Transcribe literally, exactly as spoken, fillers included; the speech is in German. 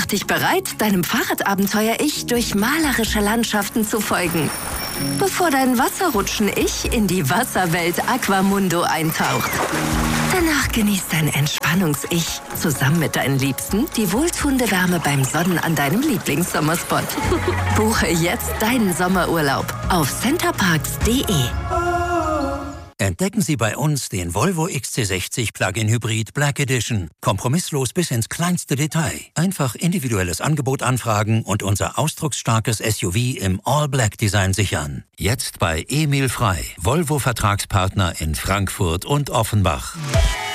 Mach dich bereit, deinem Fahrradabenteuer-Ich durch malerische Landschaften zu folgen, bevor dein Wasserrutschen-Ich in die Wasserwelt Aquamundo eintaucht. Danach genießt dein Entspannungs-Ich zusammen mit deinen Liebsten die wohltuende Wärme beim Sonnen an deinem Lieblingssommerspot. Buche jetzt deinen Sommerurlaub auf centerparks punkt de. Entdecken Sie bei uns den Volvo X C sechzig Plug-in Hybrid Black Edition. Kompromisslos bis ins kleinste Detail. Einfach individuelles Angebot anfragen und unser ausdrucksstarkes S U V im All-Black-Design sichern. Jetzt bei Emil Frei, Volvo-Vertragspartner in Frankfurt und Offenbach.